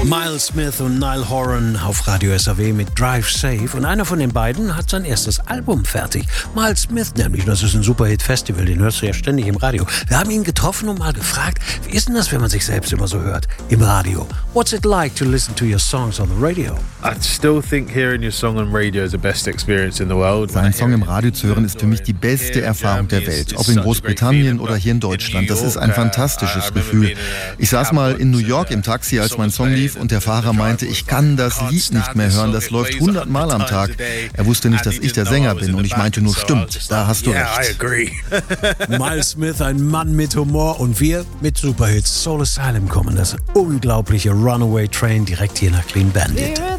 Miles Smith und Niall Horan auf Radio SAW mit Drive Safe. Und einer von den beiden hat sein erstes Album fertig. Miles Smith nämlich. Das ist ein Superhit-Festival, den hörst du ja ständig im Radio. Wir haben ihn getroffen und mal gefragt, wie ist denn das, wenn man sich selbst immer so hört im Radio? What's it like to listen to your songs on the radio? I still think hearing your song on radio is the best experience in the world. Seinen Song im Radio zu hören ist für mich die beste Erfahrung der Welt. Ob in Großbritannien oder hier in Deutschland. Das ist ein fantastisches Gefühl. Ich saß mal in New York im Taxi, als mein Song lief und der Fahrer meinte, ich kann das Lied nicht mehr hören, das läuft 100 Mal am Tag. Er wusste nicht, dass ich der Sänger bin und ich meinte nur, stimmt, da hast du recht. Miles Smith, ein Mann mit Humor und wir mit Superhits. Soul Asylum kommen, das unglaubliche Runaway Train direkt hier nach Clean Bandit.